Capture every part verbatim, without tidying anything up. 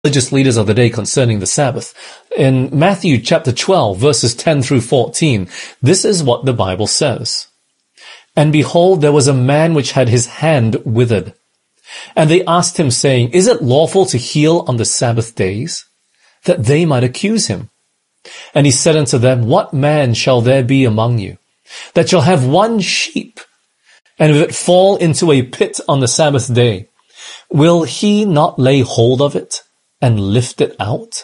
religious leaders of the day concerning the Sabbath. In Matthew chapter twelve, verses ten through fourteen, this is what the Bible says. And behold, there was a man which had his hand withered. And they asked him, saying, Is it lawful to heal on the Sabbath days? That they might accuse him. And he said unto them, What man shall there be among you, that shall have one sheep, and if it fall into a pit on the Sabbath day, will he not lay hold of it and lift it out?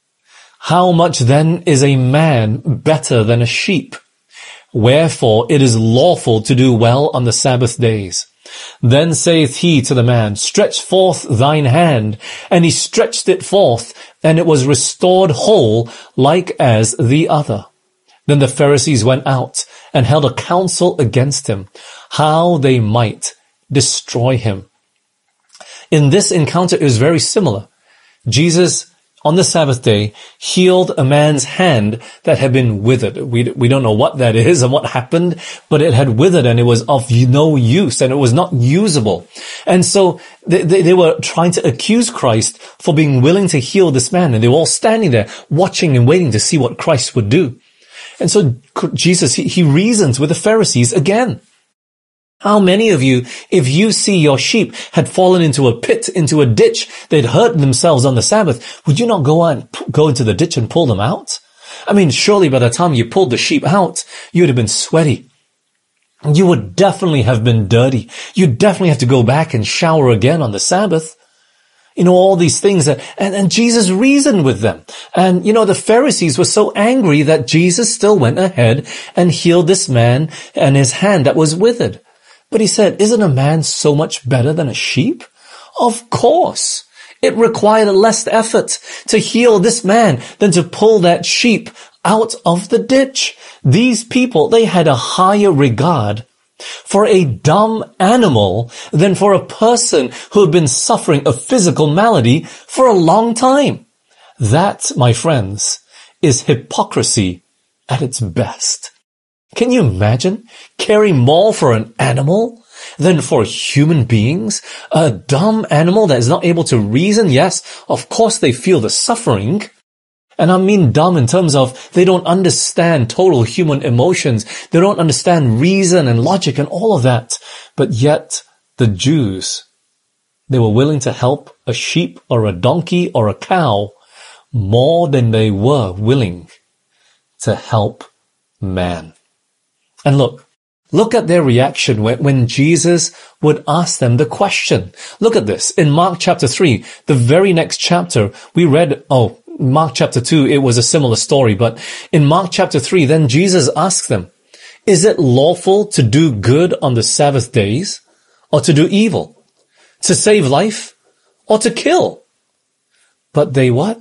How much then is a man better than a sheep? Wherefore it is lawful to do well on the Sabbath days. Then saith he to the man, Stretch forth thine hand. And he stretched it forth, and it was restored whole, like as the other. Then the Pharisees went out, and held a council against him, how they might destroy him. In this encounter, it was very similar. Jesus, on the Sabbath day, healed a man's hand that had been withered. We, we don't know what that is and what happened, but it had withered and it was of no use and it was not usable. And so they, they, they were trying to accuse Christ for being willing to heal this man. And they were all standing there watching and waiting to see what Christ would do. And so Jesus, he, he reasons with the Pharisees again. How many of you, if you see your sheep had fallen into a pit, into a ditch, they'd hurt themselves on the Sabbath, would you not go on, go into the ditch and pull them out? I mean, surely by the time you pulled the sheep out, you would have been sweaty. You would definitely have been dirty. You'd definitely have to go back and shower again on the Sabbath. You know, all these things that, and, and Jesus reasoned with them. And, you know, the Pharisees were so angry that Jesus still went ahead and healed this man and his hand that was withered. But he said, isn't a man so much better than a sheep? Of course. It required less effort to heal this man than to pull that sheep out of the ditch. These people, they had a higher regard for a dumb animal than for a person who had been suffering a physical malady for a long time. That, my friends, is hypocrisy at its best. Can you imagine caring more for an animal than for human beings? A dumb animal that is not able to reason? Yes, of course they feel the suffering. And I mean dumb in terms of they don't understand total human emotions. They don't understand reason and logic and all of that. But yet the Jews, they were willing to help a sheep or a donkey or a cow more than they were willing to help man. And look, look at their reaction when, when Jesus would ask them the question. Look at this. In Mark chapter three, the very next chapter, we read, oh, Mark chapter two, it was a similar story. But in Mark chapter three, then Jesus asked them, Is it lawful to do good on the Sabbath days or to do evil, to save life or to kill? But they what?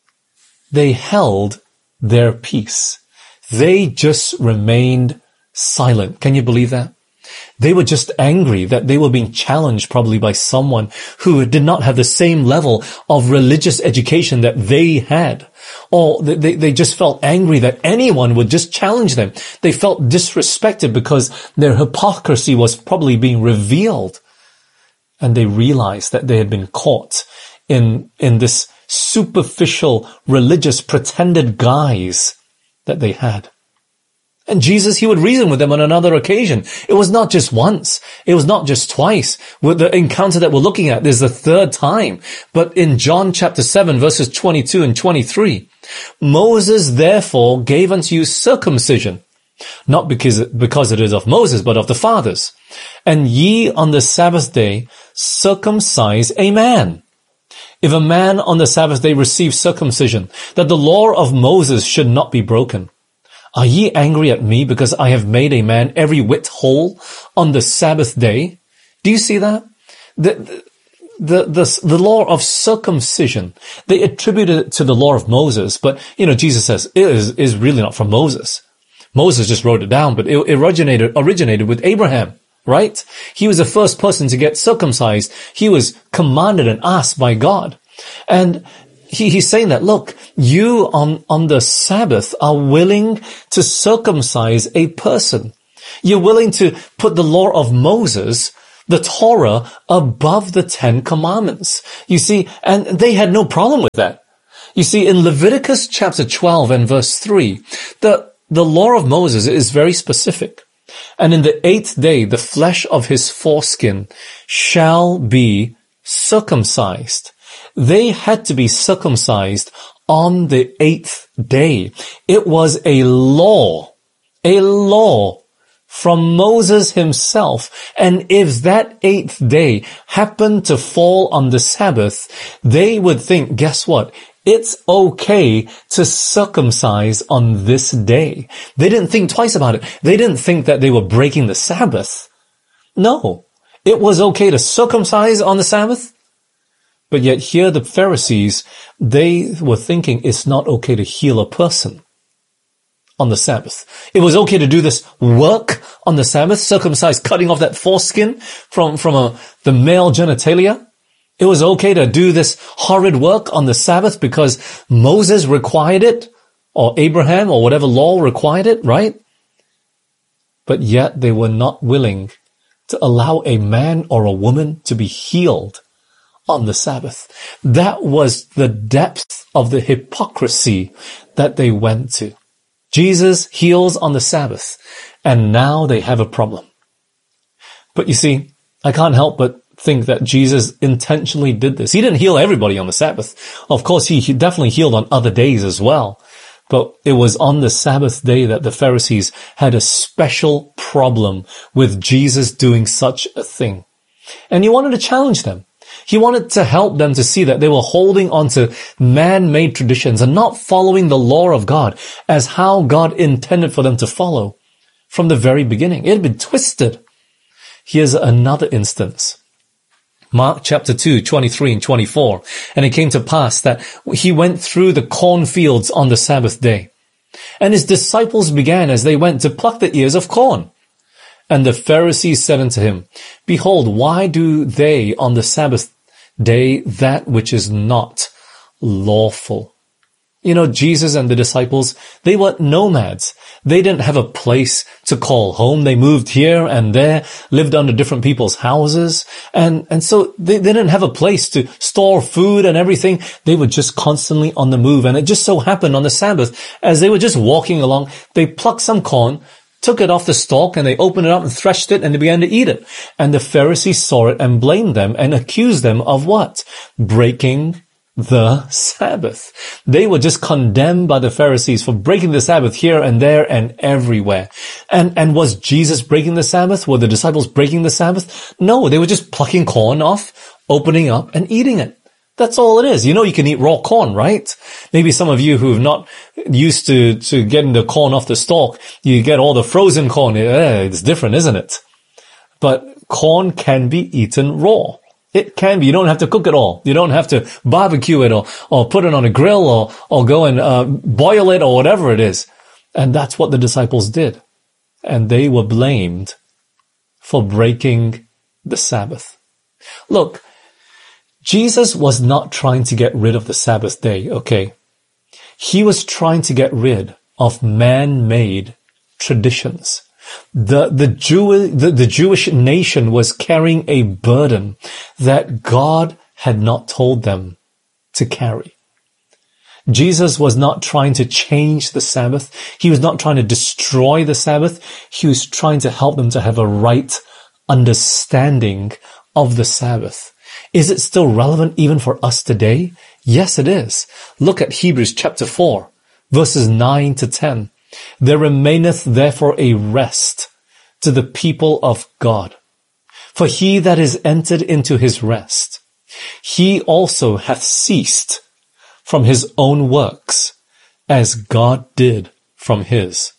They held their peace. They just remained silent. Can you believe that? They were just angry that they were being challenged probably by someone who did not have the same level of religious education that they had. Or they, they just felt angry that anyone would just challenge them. They felt disrespected because their hypocrisy was probably being revealed. And they realized that they had been caught in, in this superficial religious pretended guise that they had. And Jesus, he would reason with them on another occasion. It was not just once. It was not just twice. With the encounter that we're looking at, there's the third time. But in John chapter seven, verses twenty-two and twenty-three, Moses therefore gave unto you circumcision, not because, because it is of Moses, but of the fathers. And ye on the Sabbath day circumcise a man. If a man on the Sabbath day receives circumcision, that the law of Moses should not be broken. Are ye angry at me because I have made a man every whit whole on the Sabbath day? Do you see that? The, the, the, the law of circumcision, they attributed it to the law of Moses, but, you know, Jesus says it is, is really not from Moses. Moses just wrote it down, but it originated, originated with Abraham, right? He was the first person to get circumcised. He was commanded and asked by God. And He, he's saying that, look, you on, on the Sabbath are willing to circumcise a person. You're willing to put the law of Moses the Torah above the Ten Commandments. You see, and they had no problem with that. You see, in Leviticus chapter twelve and verse three, the, the law of Moses is very specific. And in the eighth day, the flesh of his foreskin shall be circumcised. They had to be circumcised on the eighth day. It was a law, a law from Moses himself. And if that eighth day happened to fall on the Sabbath, they would think, guess what? It's okay to circumcise on this day. They didn't think twice about it. They didn't think that they were breaking the Sabbath. No, it was okay to circumcise on the Sabbath. But yet here the Pharisees, they were thinking it's not okay to heal a person on the Sabbath. It was okay to do this work on the Sabbath, circumcise, cutting off that foreskin from, from a, the male genitalia. It was okay to do this horrid work on the Sabbath because Moses required it, or Abraham, or whatever law required it, right? But yet they were not willing to allow a man or a woman to be healed on the Sabbath. That was the depth of the hypocrisy that they went to. Jesus heals on the Sabbath, and now they have a problem. But you see, I can't help but think that Jesus intentionally did this. He didn't heal everybody on the Sabbath. Of course, he, he definitely healed on other days as well. But it was on the Sabbath day that the Pharisees had a special problem with Jesus doing such a thing. And he wanted to challenge them. He wanted to help them to see that they were holding on to man-made traditions and not following the law of God as how God intended for them to follow from the very beginning. It had been twisted. Here's another instance. Mark chapter two, twenty-three and twenty-four. And it came to pass that he went through the cornfields on the Sabbath day. And his disciples began as they went to pluck the ears of corn. And the Pharisees said unto him, Behold, why do they on the Sabbath day that which is not lawful? You know, Jesus and the disciples, they were nomads. They didn't have a place to call home. They moved here and there, lived under different people's houses. And, and so they, they didn't have a place to store food and everything. They were just constantly on the move. And it just so happened on the Sabbath, as they were just walking along, they plucked some corn, took it off the stalk, and they opened it up and threshed it, and they began to eat it. And the Pharisees saw it and blamed them and accused them of what? Breaking the Sabbath. They were just condemned by the Pharisees for breaking the Sabbath here and there and everywhere. And, and was Jesus breaking the Sabbath? Were the disciples breaking the Sabbath? No, they were just plucking corn off, opening up and eating it. That's all it is. You know, you can eat raw corn, right? Maybe some of you who have not used to, to getting the corn off the stalk, you get all the frozen corn. Eh, it's different, isn't it? But corn can be eaten raw. It can be. You don't have to cook it all. You don't have to barbecue it or, or put it on a grill or, or go and uh, boil it or whatever it is. And that's what the disciples did. And they were blamed for breaking the Sabbath. Look, Jesus was not trying to get rid of the Sabbath day, okay? He was trying to get rid of man-made traditions. The, the, Jew, the, the Jewish nation was carrying a burden that God had not told them to carry. Jesus was not trying to change the Sabbath. He was not trying to destroy the Sabbath. He was trying to help them to have a right understanding of the Sabbath. Is it still relevant even for us today? Yes, it is. Look at Hebrews chapter four, verses nine to ten. There remaineth therefore a rest to the people of God. For he that is entered into his rest, he also hath ceased from his own works, as God did from his.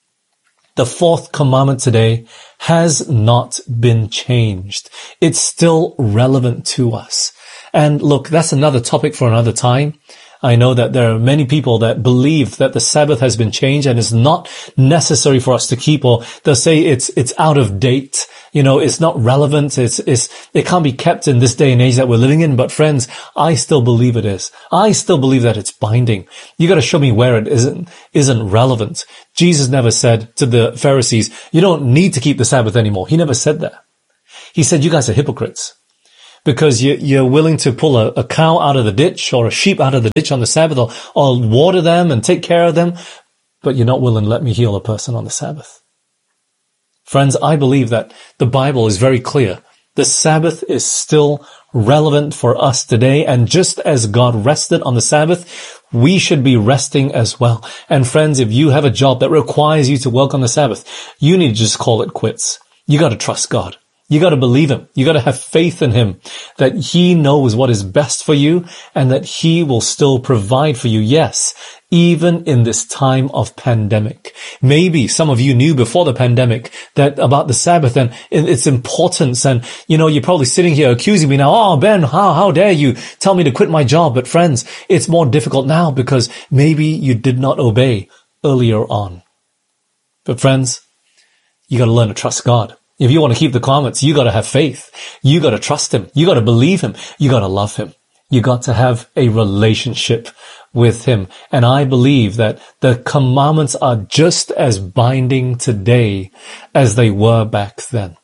The fourth commandment today has not been changed. It's still relevant to us. And look, that's another topic for another time. I know that there are many people that believe that the Sabbath has been changed and is not necessary for us to keep, or they'll say it's, it's out of date. You know, it's not relevant. It's, it's, it can't be kept in this day and age that we're living in. But friends, I still believe it is. I still believe that it's binding. You got to show me where it isn't, isn't relevant. Jesus never said to the Pharisees, you don't need to keep the Sabbath anymore. He never said that. He said, you guys are hypocrites because you, you're willing to pull a, a cow out of the ditch or a sheep out of the ditch on the Sabbath, or, or water them and take care of them, but you're not willing to let me heal a person on the Sabbath. Friends, I believe that the Bible is very clear. The Sabbath is still relevant for us today, and just as God rested on the Sabbath, we should be resting as well. And friends, if you have a job that requires you to work on the Sabbath, you need to just call it quits. You got to trust God. You got to believe Him. You got to have faith in Him that He knows what is best for you and that He will still provide for you. Yes, even in this time of pandemic. Maybe some of you knew before the pandemic that about the Sabbath and its importance. And, you know, you're probably sitting here accusing me now. Oh, Ben, how, how dare you tell me to quit my job? But friends, it's more difficult now because maybe you did not obey earlier on. But friends, you got to learn to trust God. If you want to keep the commandments, you got to have faith. You got to trust Him. You got to believe Him. You got to love Him. You got to have a relationship with Him. And I believe that the commandments are just as binding today as they were back then.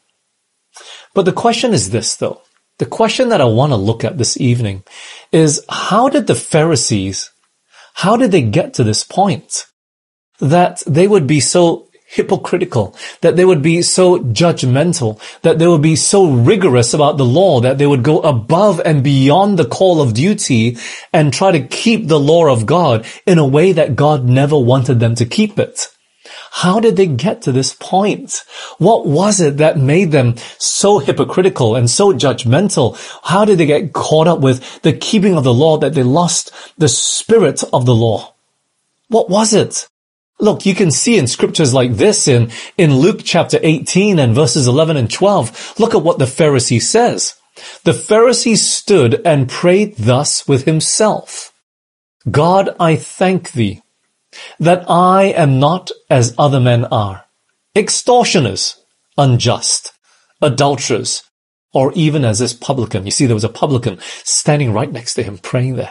But the question is this, though. The question that I want to look at this evening is, how did the Pharisees, how did they get to this point that they would be so hypocritical, that they would be so judgmental, that they would be so rigorous about the law, that they would go above and beyond the call of duty and try to keep the law of God in a way that God never wanted them to keep it? How did they get to this point? What was it that made them so hypocritical and so judgmental? How did they get caught up with the keeping of the law that they lost the spirit of the law? What was it? Look, you can see in scriptures like this in, in Luke chapter eighteen and verses eleven and twelve. Look at what the Pharisee says. The Pharisee stood and prayed thus with himself. God, I thank thee that I am not as other men are, extortioners, unjust, adulterers, or even as this publican. You see, there was a publican standing right next to him praying there.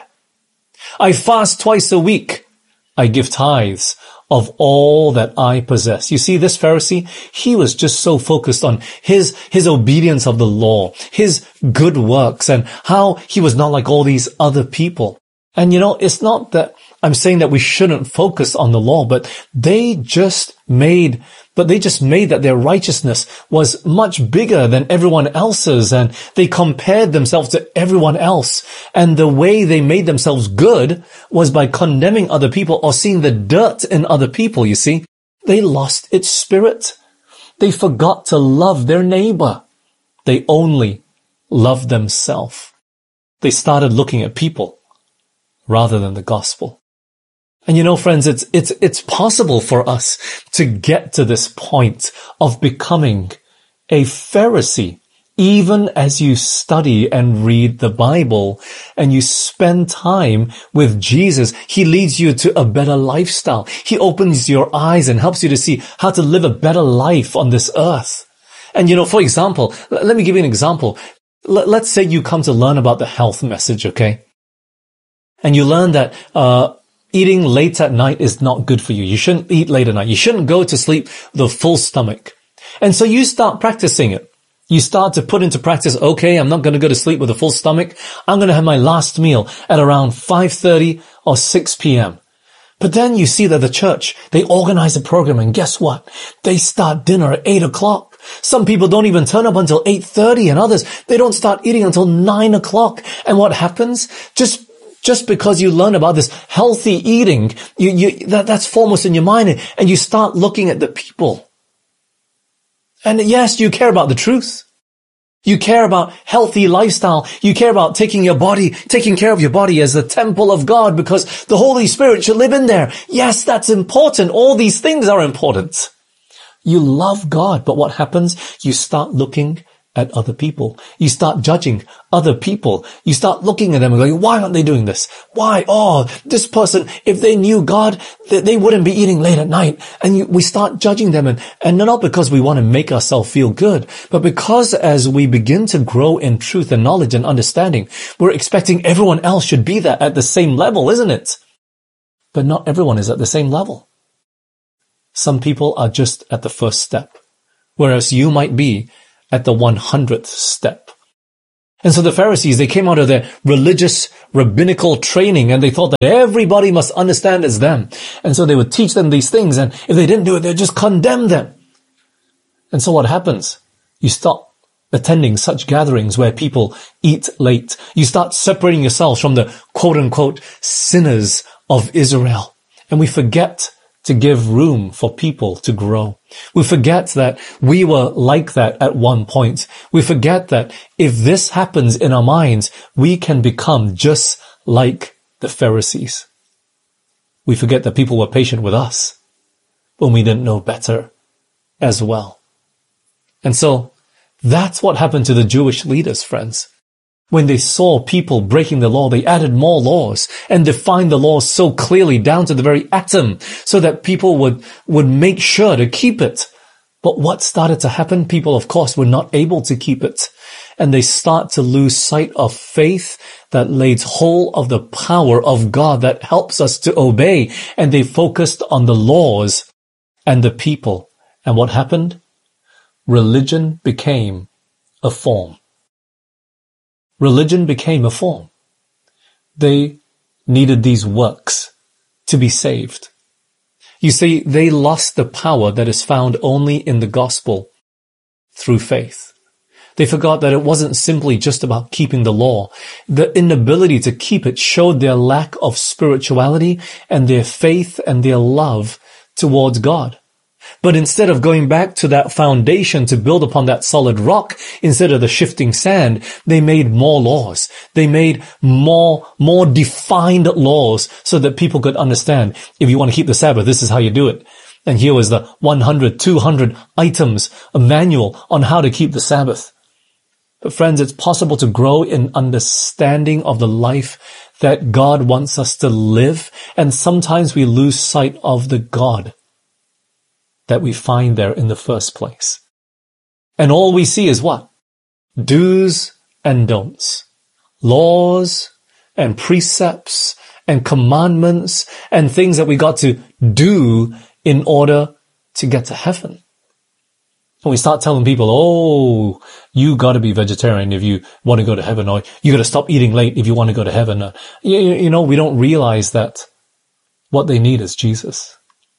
I fast twice a week. I give tithes of all that I possess. You see, this Pharisee, he was just so focused on his, his obedience of the law, his good works, and how he was not like all these other people. And you know, it's not that I'm saying that we shouldn't focus on the law, but they just made, but they just made that their righteousness was much bigger than everyone else's, and they compared themselves to everyone else. And the way they made themselves good was by condemning other people or seeing the dirt in other people, you see. They lost its spirit. They forgot to love their neighbor. They only loved themselves. They started looking at people rather than the gospel. And you know, friends, it's, it's, it's possible for us to get to this point of becoming a Pharisee, even as you study and read the Bible and you spend time with Jesus. He leads you to a better lifestyle. He opens your eyes and helps you to see how to live a better life on this earth. And you know, for example, let me give you an example. Let's say you come to learn about the health message, okay? And you learn that, uh, eating late at night is not good for you. You shouldn't eat late at night. You shouldn't go to sleep with a full stomach. And so you start practicing it. You start to put into practice, okay, I'm not going to go to sleep with a full stomach. I'm going to have my last meal at around five thirty or six p.m. But then you see that the church, they organize a program, and guess what? They start dinner at eight o'clock. Some people don't even turn up until eight thirty, and others, they don't start eating until nine o'clock. And what happens? Just Just because you learn about this healthy eating, you, you, that, that's foremost in your mind, and you start looking at the people. And yes, you care about the truth. You care about healthy lifestyle. You care about taking your body, taking care of your body as the temple of God, because the Holy Spirit should live in there. Yes, that's important. All these things are important. You love God, but what happens? You start looking at other people. You start judging other people. You start looking at them and going, why aren't they doing this? Why? Oh, this person, if they knew God, they, they wouldn't be eating late at night. And you, we start judging them, and, and not because we want to make ourselves feel good, but because as we begin to grow in truth and knowledge and understanding, we're expecting everyone else should be there at the same level, isn't it? But not everyone is at the same level. Some people are just at the first step, whereas you might be at the one hundredth step. And so the Pharisees, they came out of their religious, rabbinical training, and they thought that everybody must understand as them. And so they would teach them these things, and if they didn't do it, they'd just condemn them. And so what happens? You stop attending such gatherings where people eat late. You start separating yourselves from the quote-unquote sinners of Israel. And we forget to give room for people to grow. We forget that we were like that at one point. We forget that if this happens in our minds, we can become just like the Pharisees. We forget that people were patient with us when we didn't know better as well. And so that's what happened to the Jewish leaders, friends. When they saw people breaking the law, they added more laws and defined the laws so clearly down to the very atom so that people would, would make sure to keep it. But what started to happen? People, of course, were not able to keep it. And they start to lose sight of faith that lays hold of the power of God that helps us to obey. And they focused on the laws and the people. And what happened? Religion became a form. Religion became a form. They needed these works to be saved. You see, they lost the power that is found only in the gospel through faith. They forgot that it wasn't simply just about keeping the law. The inability to keep it showed their lack of spirituality and their faith and their love towards God. But instead of going back to that foundation to build upon that solid rock, instead of the shifting sand, they made more laws. They made more, more defined laws so that people could understand. If you want to keep the Sabbath, this is how you do it. And here was the one hundred, two hundred items, a manual on how to keep the Sabbath. But friends, it's possible to grow in understanding of the life that God wants us to live. And sometimes we lose sight of the God that we find there in the first place. And all we see is what? Do's and don'ts. Laws and precepts and commandments and things that we got to do in order to get to heaven. And we start telling people, oh, you got to be vegetarian if you want to go to heaven, or you got to stop eating late if you want to go to heaven. You, you know, we don't realize that what they need is Jesus,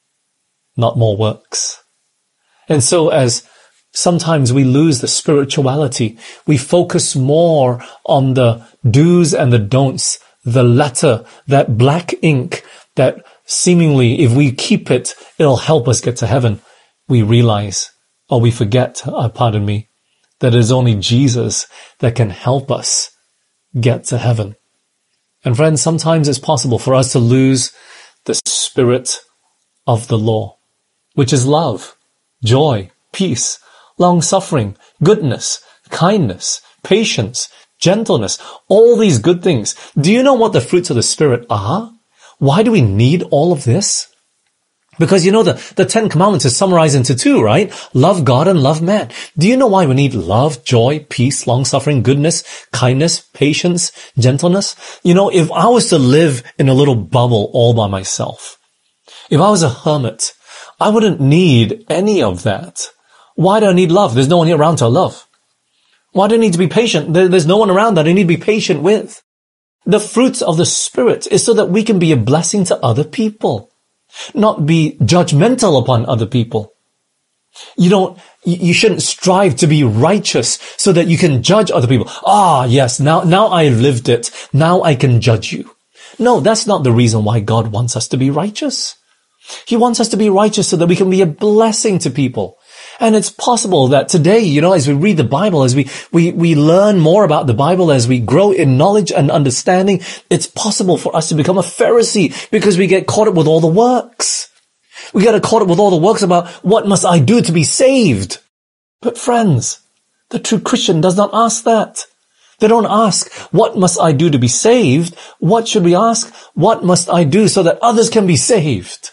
not more works. And so as sometimes we lose the spirituality, we focus more on the do's and the don'ts, the letter, that black ink that seemingly if we keep it, it'll help us get to heaven. We realize, or we forget, uh, pardon me, that it is only Jesus that can help us get to heaven. And friends, sometimes it's possible for us to lose the spirit of the law, which is love, joy, peace, long-suffering, goodness, kindness, patience, gentleness, all these good things. Do you know what the fruits of the Spirit are? Why do we need all of this? Because you know the, the Ten Commandments is summarized into two, right? Love God and love man. Do you know why we need love, joy, peace, long-suffering, goodness, kindness, patience, gentleness? You know, if I was to live in a little bubble all by myself, if I was a hermit, I wouldn't need any of that. Why do I need love? There's no one here around to love. Why do I need to be patient? There's no one around that I need to be patient with. The fruits of the Spirit is so that we can be a blessing to other people, not be judgmental upon other people. You don't, you shouldn't strive to be righteous so that you can judge other people. Ah, yes, now, now I lived it. Now I can judge you. No, that's not the reason why God wants us to be righteous. He wants us to be righteous so that we can be a blessing to people. And it's possible that today, you know, as we read the Bible, as we, we, we learn more about the Bible, as we grow in knowledge and understanding, it's possible for us to become a Pharisee because we get caught up with all the works. We get caught up with all the works about what must I do to be saved. But friends, the true Christian does not ask that. They don't ask, what must I do to be saved? What should we ask? What must I do so that others can be saved?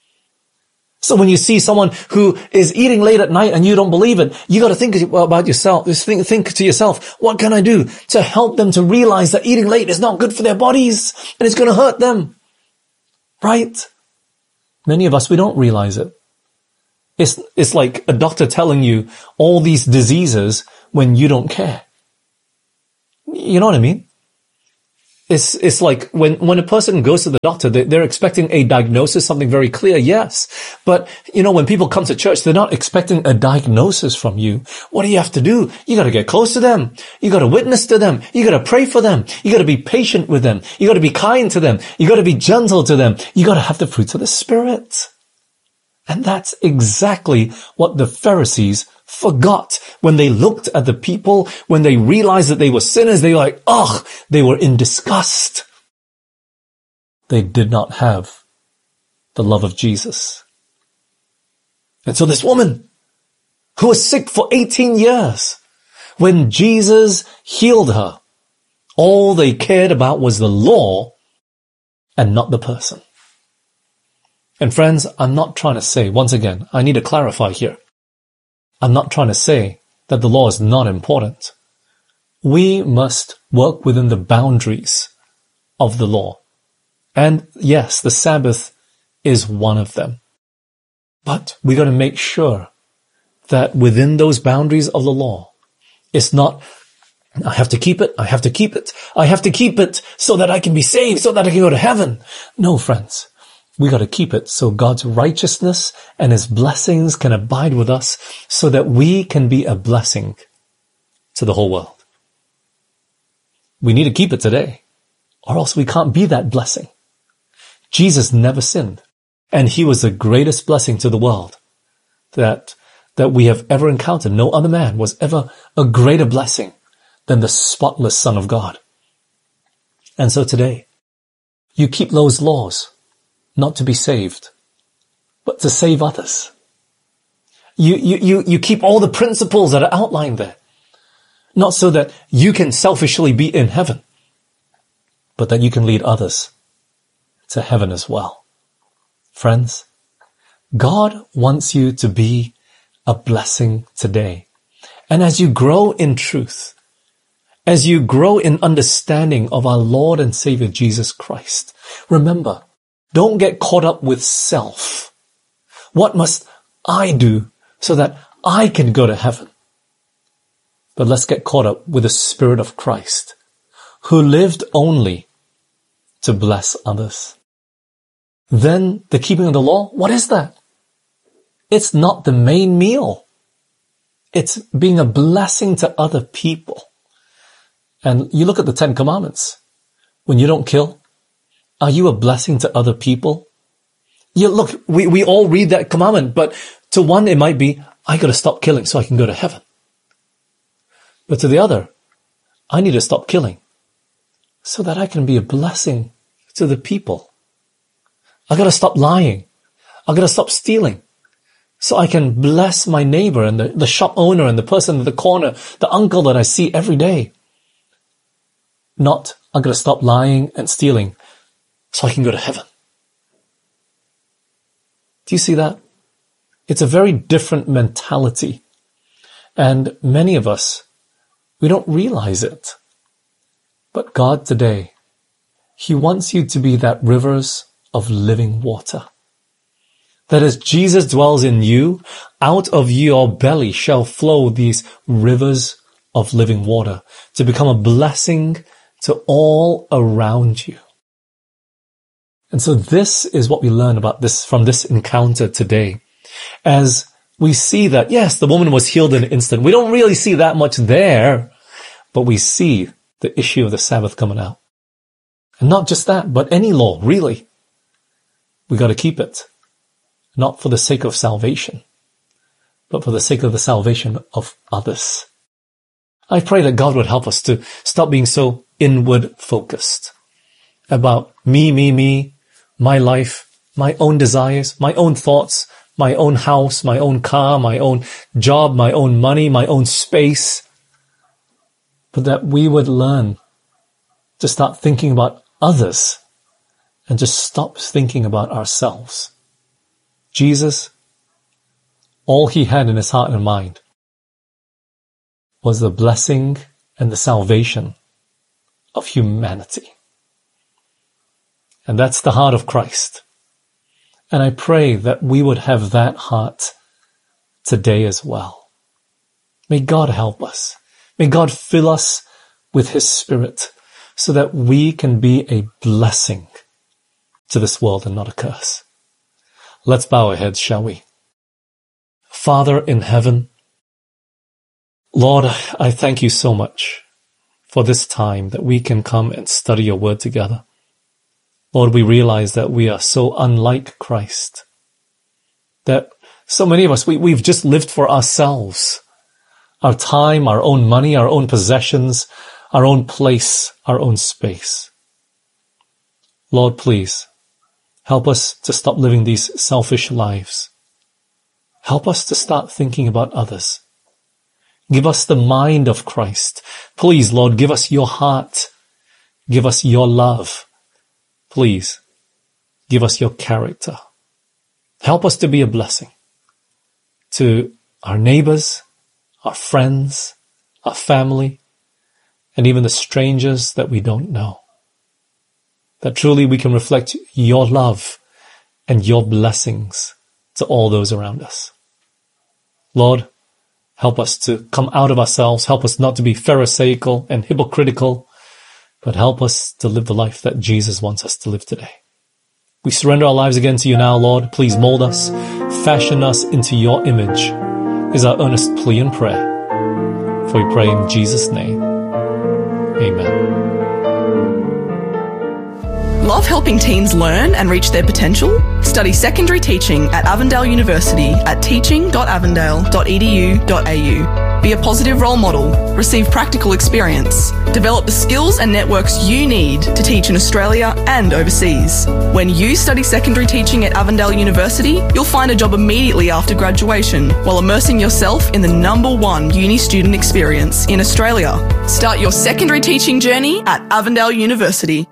So when you see someone who is eating late at night and you don't believe it, you got to think about yourself. Just think, think to yourself, what can I do to help them to realize that eating late is not good for their bodies and it's going to hurt them? Right? Many of us, we don't realize it. It's, it's like a doctor telling you all these diseases when you don't care. You know what I mean? It's, it's like when, when a person goes to the doctor, they, they're expecting a diagnosis, something very clear, yes. But, you know, when people come to church, they're not expecting a diagnosis from you. What do you have to do? You gotta get close to them. You gotta witness to them. You gotta pray for them. You gotta be patient with them. You gotta be kind to them. You gotta be gentle to them. You gotta have the fruits of the Spirit. And that's exactly what the Pharisees forgot when they looked at the people, when they realized that they were sinners. They were like, ugh, they were in disgust. They did not have the love of Jesus. And so this woman who was sick for eighteen years, when Jesus healed her, all they cared about was the law and not the person. And friends, I'm not trying to say, once again, I need to clarify here. I'm not trying to say that the law is not important. We must work within the boundaries of the law. And yes, the Sabbath is one of them. But we got to make sure that within those boundaries of the law, it's not, I have to keep it, I have to keep it, I have to keep it so that I can be saved, so that I can go to heaven. No, friends. We got to keep it so God's righteousness and His blessings can abide with us so that we can be a blessing to the whole world. We need to keep it today, or else we can't be that blessing. Jesus never sinned, and He was the greatest blessing to the world that, that we have ever encountered. No other man was ever a greater blessing than the spotless Son of God. And so today, you keep those laws, not to be saved, but to save others. You, you, you, you keep all the principles that are outlined there, not so that you can selfishly be in heaven, but that you can lead others to heaven as well. Friends, God wants you to be a blessing today. And as you grow in truth, as you grow in understanding of our Lord and Savior Jesus Christ, remember, don't get caught up with self. What must I do so that I can go to heaven? But let's get caught up with the Spirit of Christ, who lived only to bless others. Then the keeping of the law, what is that? It's not the main meal. It's being a blessing to other people. And you look at the Ten Commandments. When you don't kill, are you a blessing to other people? You look, we, we all read that commandment, but to one it might be, I gotta stop killing so I can go to heaven. But to the other, I need to stop killing so that I can be a blessing to the people. I gotta stop lying. I gotta stop stealing so I can bless my neighbor and the, the shop owner and the person at the corner, the uncle that I see every day. Not, I gotta stop lying and stealing so I can go to heaven. Do you see that? It's a very different mentality. And many of us, we don't realize it. But God today, He wants you to be that rivers of living water. That as Jesus dwells in you, out of your belly shall flow these rivers of living water to become a blessing to all around you. And so this is what we learn about this from this encounter today. As we see that, yes, the woman was healed in an instant. We don't really see that much there, but we see the issue of the Sabbath coming out. And not just that, but any law, really. We got to keep it. Not for the sake of salvation, but for the sake of the salvation of others. I pray that God would help us to stop being so inward focused about me, me, me, my life, my own desires, my own thoughts, my own house, my own car, my own job, my own money, my own space. But that we would learn to start thinking about others and just stop thinking about ourselves. Jesus, all He had in His heart and mind was the blessing and the salvation of humanity. And that's the heart of Christ. And I pray that we would have that heart today as well. May God help us. May God fill us with His Spirit so that we can be a blessing to this world and not a curse. Let's bow our heads, shall we? Father in heaven, Lord, I thank you so much for this time that we can come and study your word together. Lord, we realize that we are so unlike Christ, that so many of us, we, we've just lived for ourselves, our time, our own money, our own possessions, our own place, our own space. Lord, please, help us to stop living these selfish lives. Help us to start thinking about others. Give us the mind of Christ. Please, Lord, give us your heart. Give us your love. Please, give us your character. Help us to be a blessing to our neighbors, our friends, our family, and even the strangers that we don't know. That truly we can reflect your love and your blessings to all those around us. Lord, help us to come out of ourselves. Help us not to be pharisaical and hypocritical, but help us to live the life that Jesus wants us to live today. We surrender our lives again to you now, Lord. Please mold us, fashion us into your image, is our earnest plea and prayer. For we pray in Jesus' name. Amen. Love helping teens learn and reach their potential? Study secondary teaching at Avondale University at teaching dot avondale dot e d u dot a u. Be a positive role model, receive practical experience, develop the skills and networks you need to teach in Australia and overseas. When you study secondary teaching at Avondale University, you'll find a job immediately after graduation while immersing yourself in the number one uni student experience in Australia. Start your secondary teaching journey at Avondale University.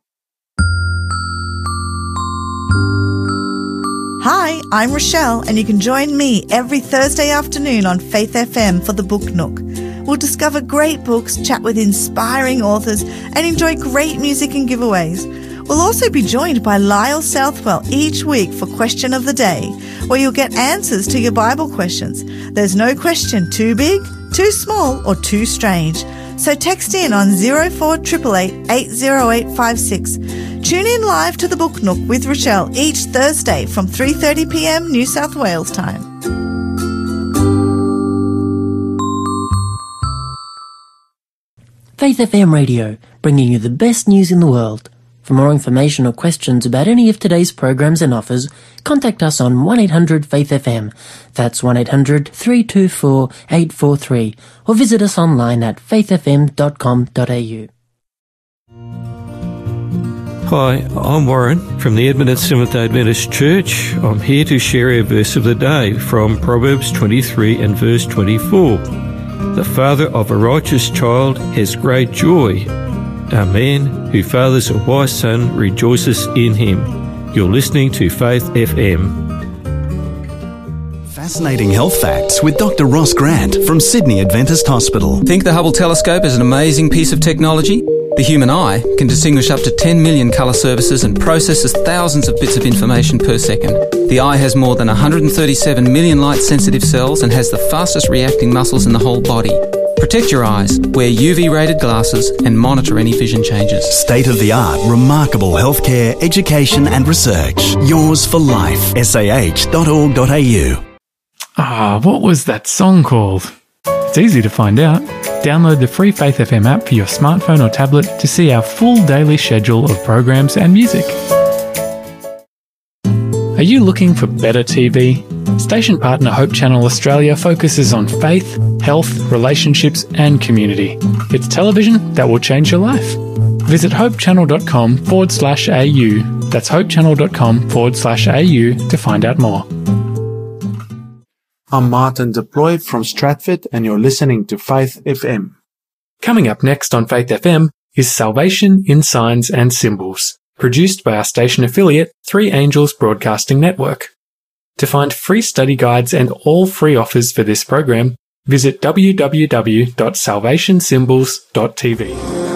Hi, I'm Rochelle, and you can join me every Thursday afternoon on Faith F M for the Book Nook. We'll discover great books, chat with inspiring authors, and enjoy great music and giveaways. We'll also be joined by Lyle Southwell each week for Question of the Day, where you'll get answers to your Bible questions. There's no question too big, too small, or too strange. So text in on zero four eight eight eight, eight zero eight five six. Tune in live to the Book Nook with Rochelle each Thursday from three thirty p m New South Wales time. Faith F M Radio, bringing you the best news in the world. For more information or questions about any of today's programs and offers, contact us on one eight hundred faith F M. That's one eight hundred, three two four, eight four three. Or visit us online at faith f m dot com dot a u. Hi, I'm Warren from the Edmonton Seventh-day Adventist Church. I'm here to share a verse of the day from Proverbs twenty-three and verse twenty-four. The father of a righteous child has great joy. A man who fathers a wise son rejoices in him. You're listening to Faith F M. Fascinating health facts with Doctor Ross Grant from Sydney Adventist Hospital. Think the Hubble telescope is an amazing piece of technology? The human eye can distinguish up to ten million colour surfaces and processes thousands of bits of information per second. The eye has more than one hundred thirty-seven million light-sensitive cells and has the fastest reacting muscles in the whole body. Protect your eyes, wear U V-rated glasses and monitor any vision changes. State-of-the-art, remarkable healthcare, education and research. Yours for life. S A H dot org dot a u. Ah, what was that song called? It's easy to find out. Download the free Faith F M app for your smartphone or tablet to see our full daily schedule of programs and music. Are you looking for better T V? Station partner Hope Channel Australia focuses on faith, health, relationships and community. It's television that will change your life. Visit hopechannel.com forward slash AU. That's hopechannel.com forward slash AU to find out more. I'm Martin Deploy from Stratford, and you're listening to Faith F M. Coming up next on Faith F M is Salvation in Signs and Symbols, produced by our station affiliate, Three Angels Broadcasting Network. To find free study guides and all free offers for this program, visit w w w dot salvation symbols dot t v.